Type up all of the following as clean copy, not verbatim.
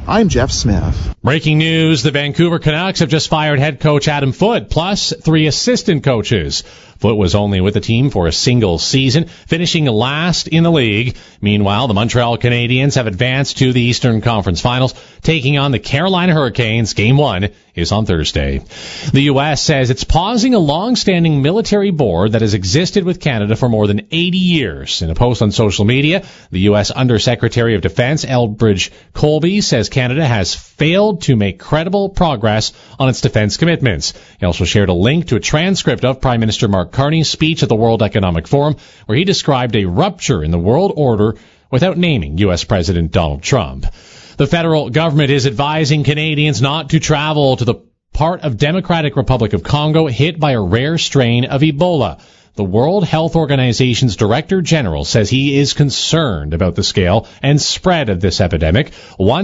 I'm Jeff Smith. Breaking news, the Vancouver Canucks have just fired head coach Adam Foote, plus 3 assistant coaches. Foote was only with the team for a single season, finishing last in the league. Meanwhile, the Montreal Canadiens have advanced to the Eastern Conference Finals, taking on the Carolina Hurricanes. Game 1 is on Thursday. The U.S. says it's pausing a long-standing military board that has existed with Canada for more than 80 years. In a post on social media, the U.S. Undersecretary of Defense Elbridge Colby says Canada has failed to make credible progress on its defense commitments. He also shared a link to a transcript of Prime Minister Mark Carney's speech at the World Economic Forum, where he described a rupture in the world order without naming U.S. President Donald Trump. The federal government is advising Canadians not to travel to the part of Democratic Republic of Congo hit by a rare strain of Ebola. The World Health Organization's Director General says he is concerned about the scale and spread of this epidemic.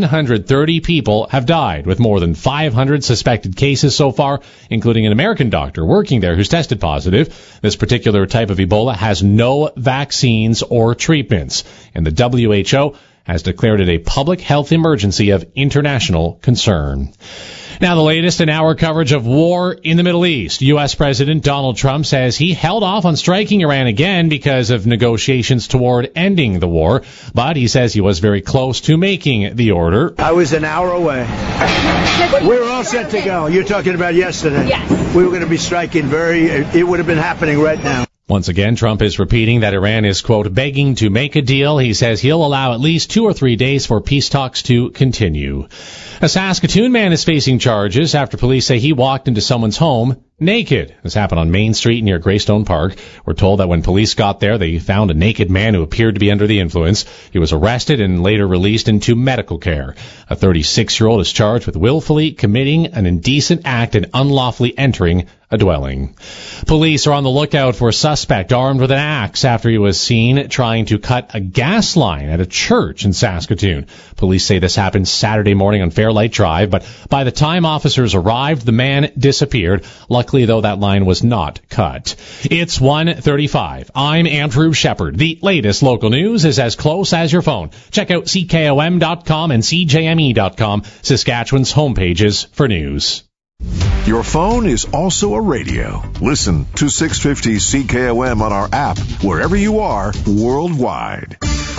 130 people have died, with more than 500 suspected cases so far, including an American doctor working there who's tested positive. This particular type of Ebola has no vaccines or treatments, and the WHO has declared it a public health emergency of international concern. Now, the latest in our coverage of war in the Middle East. U.S. President Donald Trump says he held off on striking Iran again because of negotiations toward ending the war, but he says he was very close to making the order. I was an hour away. We were all set to go. You're talking about yesterday. Yes. We were going to be striking it would have been happening right now. Once again, Trump is repeating that Iran is, quote, begging to make a deal. He says he'll allow at least 2 or 3 days for peace talks to continue. A Saskatoon man is facing charges after police say he walked into someone's home naked. This happened on Main Street near Greystone Park. We're told that when police got there, they found a naked man who appeared to be under the influence. He was arrested and later released into medical care. A 36-year-old is charged with willfully committing an indecent act and unlawfully entering a dwelling. Police are on the lookout for a suspect armed with an axe after he was seen trying to cut a gas line at a church in Saskatoon. Police say this happened Saturday morning on Fairlight Drive, but by the time officers arrived, the man disappeared. Luckily, though, that line was not cut. It's 1:35. I'm Andrew Shepard. The latest local news is as close as your phone. Check out CKOM.com and CJME.com, Saskatchewan's homepages for news. Your phone is also a radio. Listen to 650 CKOM on our app wherever you are worldwide.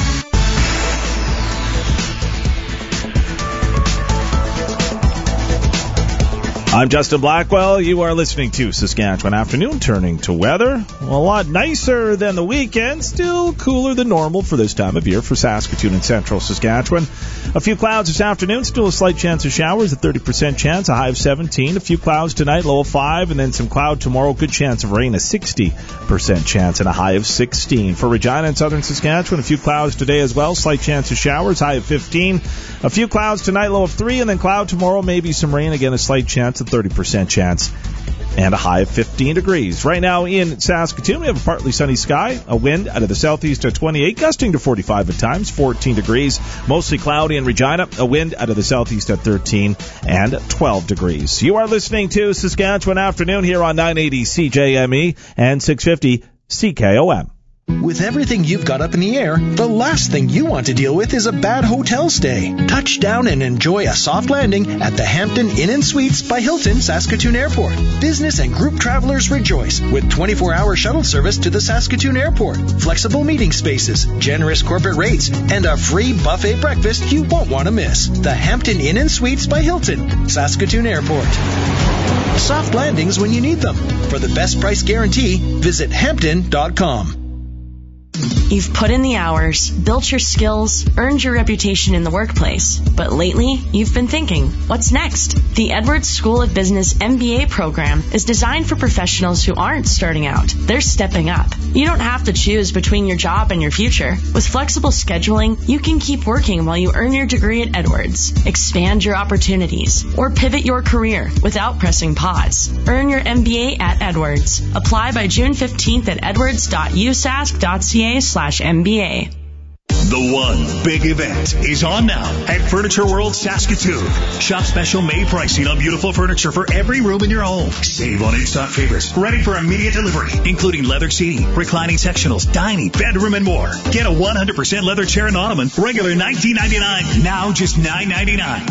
I'm Justin Blackwell. You are listening to Saskatchewan Afternoon. Turning to weather, a lot nicer than the weekend, still cooler than normal for this time of year for Saskatoon and central Saskatchewan. A few clouds this afternoon, still a slight chance of showers, a 30% chance, a high of 17. A few clouds tonight, low of 5, and then some cloud tomorrow, good chance of rain, a 60% chance, and a high of 16. For Regina and southern Saskatchewan, a few clouds today as well, slight chance of showers, high of 15. A few clouds tonight, low of 3, and then cloud tomorrow, maybe some rain, again a slight chance, a 30% chance, and a high of 15 degrees. Right now in Saskatoon, we have a partly sunny sky, a wind out of the southeast at 28, gusting to 45 at times, 14 degrees. Mostly cloudy in Regina, a wind out of the southeast at 13 and 12 degrees. You are listening to Saskatchewan Afternoon here on 980 CJME and 650 CKOM. With everything you've got up in the air, the last thing you want to deal with is a bad hotel stay. Touch down and enjoy a soft landing at the Hampton Inn & Suites by Hilton Saskatoon Airport. Business and group travelers rejoice with 24-hour shuttle service to the Saskatoon Airport, flexible meeting spaces, generous corporate rates, and a free buffet breakfast you won't want to miss. The Hampton Inn & Suites by Hilton, Saskatoon Airport. Soft landings when you need them. For the best price guarantee, visit Hampton.com. You've put in the hours, built your skills, earned your reputation in the workplace. But lately, you've been thinking, what's next? The Edwards School of Business MBA program is designed for professionals who aren't starting out. They're stepping up. You don't have to choose between your job and your future. With flexible scheduling, you can keep working while you earn your degree at Edwards, expand your opportunities, or pivot your career without pressing pause. Earn your MBA at Edwards. Apply by June 15th at edwards.usask.ca/MBA. The one big event is on now at Furniture World Saskatoon. Shop special May pricing on beautiful furniture for every room in your home. Save on in-stock favorites ready for immediate delivery, including leather seating, reclining sectionals, dining, bedroom, and more. Get a 100% leather chair and ottoman, regular $19.99, now just $9.99.